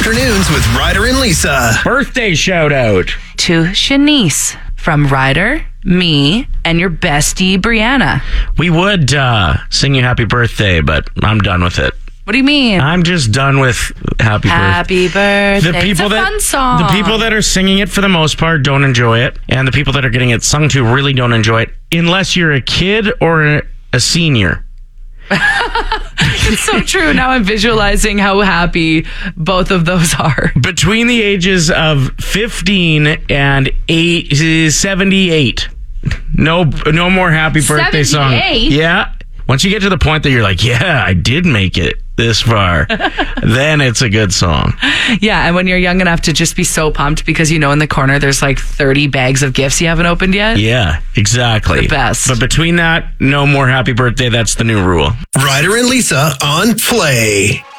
Afternoons with Ryder and Lisa. Birthday shout out to Shanice from Ryder, me, and your bestie, Brianna. We would sing you happy birthday, but I'm done with it. What do you mean? I'm just done with happy birthday. Happy birthday. It's a fun song. The people that are singing it for the most part don't enjoy it, and the people that are getting it sung to really don't enjoy it, unless you're a kid or a senior. It's so true. Now I'm visualizing how happy both of those are. Between the ages of 15 and 78. No more happy birthday song. 78? Yeah. Once you get to the point that you're like, yeah, I did make it this far, then it's a good song. Yeah, and when you're young enough to just be so pumped because you know in the corner there's like 30 bags of gifts you haven't opened yet. Yeah, exactly. The best. But between that, no more happy birthday. That's the new rule. Ryder and Lisa on Play.